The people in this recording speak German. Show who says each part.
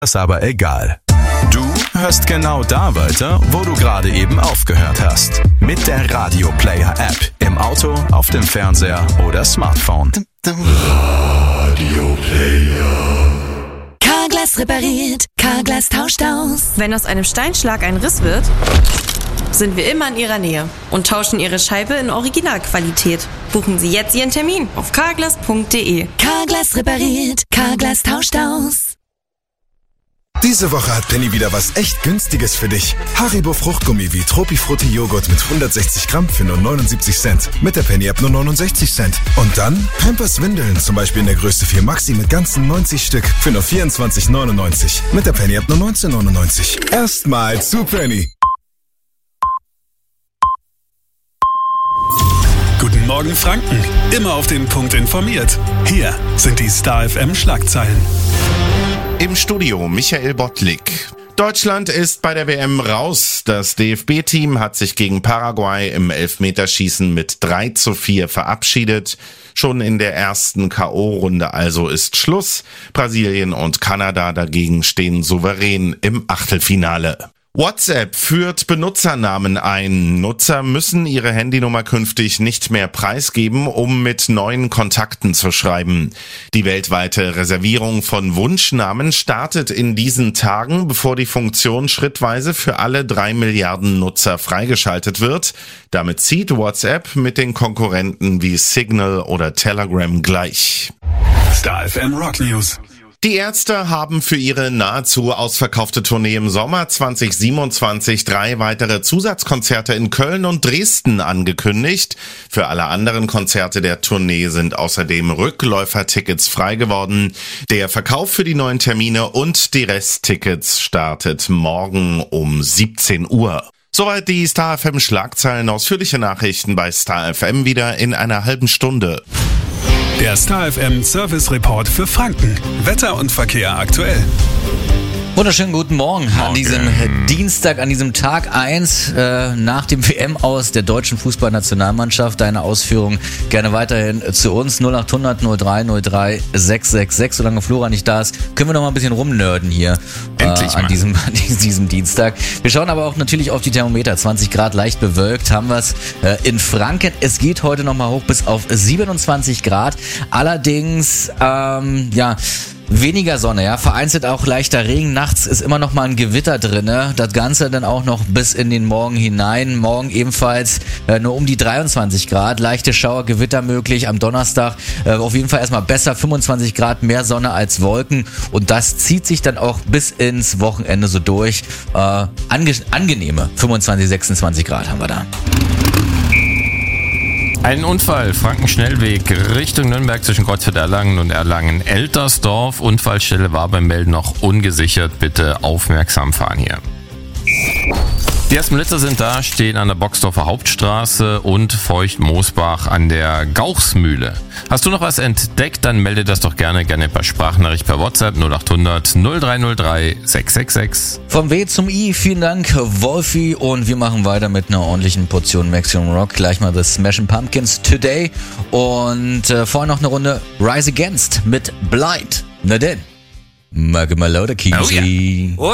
Speaker 1: Ist aber egal. Du hörst genau da weiter, wo du gerade eben aufgehört hast. Mit der Radio Player App. Im Auto, auf dem Fernseher oder Smartphone.
Speaker 2: Radio Player.
Speaker 3: Carglass repariert, Carglass tauscht aus.
Speaker 4: Wenn aus einem Steinschlag ein Riss wird, sind wir immer in Ihrer Nähe und tauschen Ihre Scheibe in Originalqualität. Buchen Sie jetzt Ihren Termin auf carglass.de.
Speaker 3: Carglass repariert, Carglass tauscht aus.
Speaker 5: Diese Woche hat Penny wieder was echt Günstiges für dich. Haribo Fruchtgummi wie Tropifrutti Joghurt mit 160 Gramm für nur 79 Cent. Mit der Penny-App nur 69 Cent. Und dann Pampers Windeln, zum Beispiel in der Größe 4 Maxi mit ganzen 90 Stück für nur 24,99. Mit der Penny-App nur 19,99. Erstmal zu Penny.
Speaker 6: Guten Morgen Franken, immer auf den Punkt informiert. Hier sind die Star FM Schlagzeilen.
Speaker 7: Im Studio Michael Bottlik. Deutschland ist bei der WM raus. Das DFB-Team hat sich gegen Paraguay im Elfmeterschießen mit 3:4 verabschiedet. Schon in der ersten K.O.-Runde also ist Schluss. Brasilien und Kanada dagegen stehen souverän im Achtelfinale. WhatsApp führt Benutzernamen ein. Nutzer müssen ihre Handynummer künftig nicht mehr preisgeben, um mit neuen Kontakten zu schreiben. Die weltweite Reservierung von Wunschnamen startet in diesen Tagen, bevor die Funktion schrittweise für alle 3 Milliarden Nutzer freigeschaltet wird. Damit zieht WhatsApp mit den Konkurrenten wie Signal oder Telegram gleich.
Speaker 6: Star FM Rock News.
Speaker 7: Die Ärzte haben für ihre nahezu ausverkaufte Tournee im Sommer 2027 3 weitere Zusatzkonzerte in Köln und Dresden angekündigt. Für alle anderen Konzerte der Tournee sind außerdem Rückläufertickets frei geworden. Der Verkauf für die neuen Termine und die Resttickets startet morgen um 17 Uhr. Soweit die Star FM Schlagzeilen. Ausführliche Nachrichten bei Star FM wieder in einer halben Stunde.
Speaker 6: Der Star FM Service Report für Franken. Wetter und Verkehr aktuell.
Speaker 8: Wunderschönen guten Morgen an diesem Dienstag, an diesem Tag 1 nach dem WM-Aus der deutschen Fußballnationalmannschaft. Deine Ausführung gerne weiterhin zu uns. 0800 03 03 666. Solange Flora nicht da ist, können wir noch mal ein bisschen rumnörden hier an diesem Dienstag. Wir schauen aber auch natürlich auf die Thermometer. 20 Grad leicht bewölkt haben wir es in Franken. Es geht heute noch mal hoch bis auf 27 Grad. Allerdings, weniger Sonne, ja, vereinzelt auch leichter Regen. Nachts ist immer noch mal ein Gewitter drinne. Das Ganze dann auch noch bis in den Morgen hinein. Morgen ebenfalls nur um die 23 Grad. Leichte Schauer, Gewitter möglich. Am Donnerstag auf jeden Fall erstmal besser. 25 Grad, mehr Sonne als Wolken. Und das zieht sich dann auch bis ins Wochenende so durch. Angenehme 25, 26 Grad haben wir da.
Speaker 9: Ein Unfall, Franken-Schnellweg Richtung Nürnberg zwischen Kreuzfeld-Erlangen und Erlangen-Eltersdorf. Unfallstelle war beim Melden noch ungesichert. Bitte aufmerksam fahren hier. Die ersten Blitzer sind da, stehen an der Boxdorfer Hauptstraße und Feucht-Moosbach an der Gauchsmühle. Hast du noch was entdeckt, dann melde das doch gerne per Sprachnachricht per WhatsApp 0800 0303 666.
Speaker 8: Vom W zum I, vielen Dank Wolfi, und wir machen weiter mit einer ordentlichen Portion Maximum Rock. Gleich mal The Smashing Pumpkins Today und vorher noch eine Runde Rise Against mit Blind. Na denn, mag mal lauter Kiesi.
Speaker 9: Oh ja.